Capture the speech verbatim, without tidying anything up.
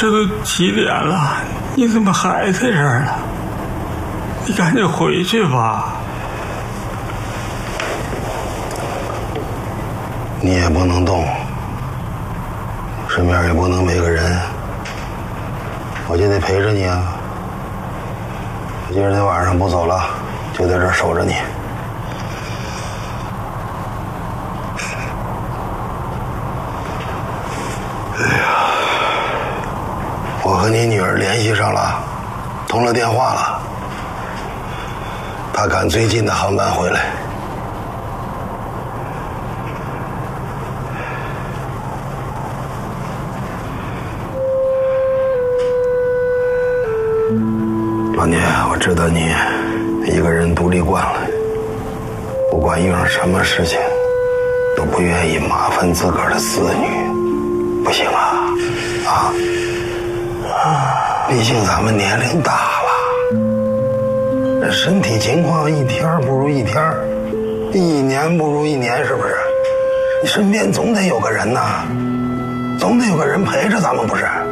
这都几点了，你怎么还在这儿呢？你赶紧回去吧。 你也不能动，身边也不能没个人，我就得陪着你啊。我今儿天晚上不走了，就在这儿守着你。哎呀，我和你女儿联系上了，通了电话了，她赶最近的航班回来。老聂，我知道你一个人独立惯了，不管遇上什么事情，都不愿意麻烦自个儿的子女，不行啊！啊！毕竟咱们年龄大了，这身体情况一天不如一天，一年不如一年，是不是？你身边总得有个人呐，总得有个人陪着咱们，不是？